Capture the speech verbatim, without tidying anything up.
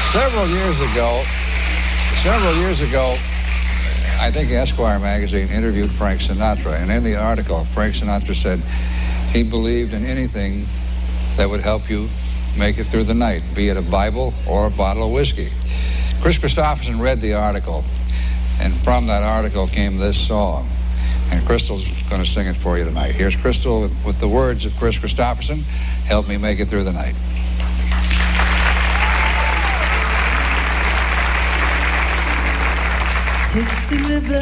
Several years ago, several years ago, I think Esquire magazine interviewed Frank Sinatra, and in the article, Frank Sinatra said he believed in anything that would help you make it through the night, be it a Bible or a bottle of whiskey. Chris Christopherson read the article, and from that article came this song. And Crystal's going to sing it for you tonight. Here's Crystal with, with the words of Chris Christopherson, Help Me Make It Through the Night. Take the river.